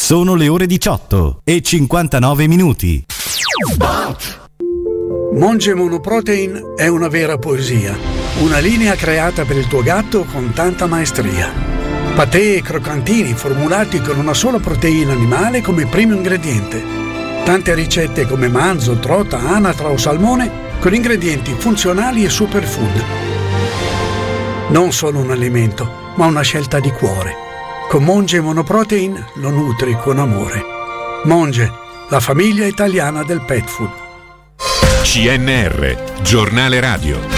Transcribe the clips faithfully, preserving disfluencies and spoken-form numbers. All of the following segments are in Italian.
Sono le ore diciotto e cinquantanove minuti. Monge Monoprotein è una vera poesia, una linea creata per il tuo gatto con tanta maestria. Patè e croccantini formulati con una sola proteina animale come primo ingrediente. Tante ricette come manzo, trota, anatra o salmone con ingredienti funzionali e superfood. Non solo un alimento, ma una scelta di cuore. Con Monge Monoprotein lo nutri con amore. Monge, la famiglia italiana del pet food. C N R, giornale radio.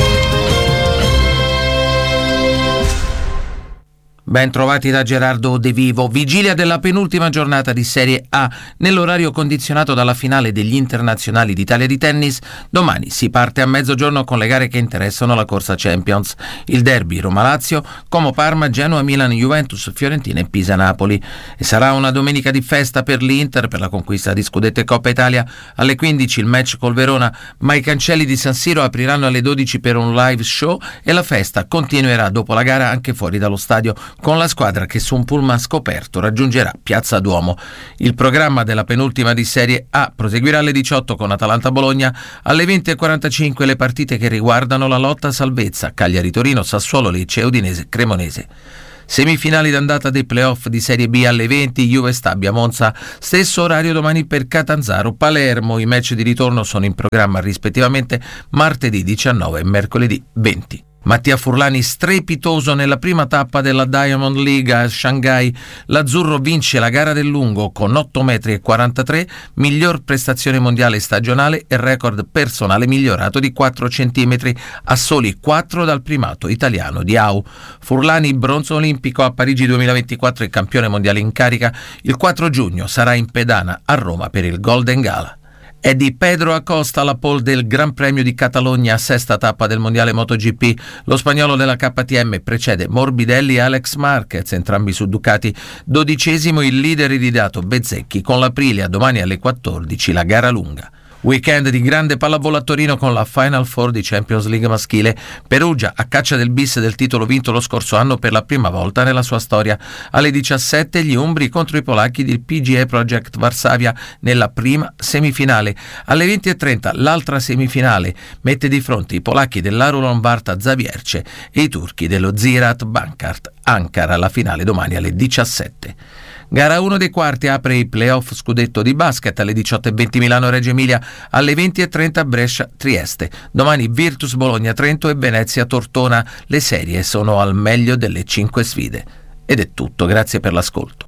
Ben trovati da Gerardo De Vivo. Vigilia della penultima giornata di Serie A nell'orario condizionato dalla finale degli internazionali d'Italia di tennis. Domani si parte a mezzogiorno con le gare che interessano la corsa Champions. Il derby Roma-Lazio, Como-Parma, Genoa-Milan, Juventus, Fiorentina e Pisa-Napoli. E sarà una domenica di festa per l'Inter per la conquista di scudetto e Coppa Italia. Alle quindici il match col Verona, ma i cancelli di San Siro apriranno alle dodici per un live show e la festa continuerà dopo la gara anche fuori dallo stadio, con la squadra che su un pullman scoperto raggiungerà Piazza Duomo. Il programma della penultima di Serie A proseguirà alle diciotto con Atalanta-Bologna, alle venti e quarantacinque le partite che riguardano la lotta a salvezza: Cagliari-Torino, Sassuolo-Lecce e Udinese-Cremonese. Semifinali d'andata dei playoff di Serie B alle venti, Juve-Stabia-Monza, stesso orario domani per Catanzaro-Palermo. I match di ritorno sono in programma rispettivamente martedì diciannove e mercoledì venti. Mattia Furlani strepitoso nella prima tappa della Diamond League a Shanghai. L'azzurro vince la gara del lungo con otto metri e quarantatré, miglior prestazione mondiale stagionale e record personale migliorato di quattro centimetri, a soli quattro dal primato italiano di A U. Furlani, bronzo olimpico a Parigi duemilaventiquattro e campione mondiale in carica, il quattro giugno sarà in pedana a Roma per il Golden Gala. È di Pedro Acosta la pole del Gran Premio di Catalogna, sesta tappa del mondiale MotoGP. Lo spagnolo della K T M precede Morbidelli e Alex Marquez, entrambi su Ducati. Dodicesimo il leader iridato Bezzecchi con l'Aprilia, domani alle quattordici la gara lunga. Weekend di grande pallavolo a Torino con la Final Four di Champions League maschile. Perugia a caccia del bis del titolo vinto lo scorso anno per la prima volta nella sua storia. Alle diciassette gli umbri contro i polacchi del P G A Project Varsavia nella prima semifinale. Alle venti e trenta l'altra semifinale mette di fronte i polacchi dell'Arulon Varta Zavierce e i turchi dello Ziraat Bankart Ankara. La finale domani alle diciassette. Gara uno dei quarti apre i playoff scudetto di basket. Alle diciotto e venti Milano-Reggio Emilia, alle venti e trenta Brescia-Trieste. Domani Virtus Bologna-Trento e Venezia-Tortona. Le serie sono al meglio delle cinque sfide. Ed è tutto, grazie per l'ascolto.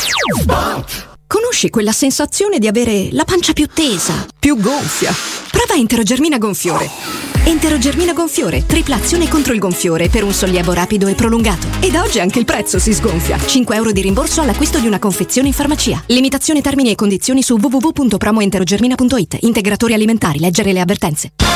Conosci quella sensazione di avere la pancia più tesa, più gonfia? Prova Enterogermina Gonfiore. Enterogermina Gonfiore, tripla azione contro il gonfiore per un sollievo rapido e prolungato. Ed oggi anche il prezzo si sgonfia. cinque euro di rimborso all'acquisto di una confezione in farmacia. Limitazione, termini e condizioni su w w w punto promoenterogermina punto it. Integratori alimentari, leggere le avvertenze.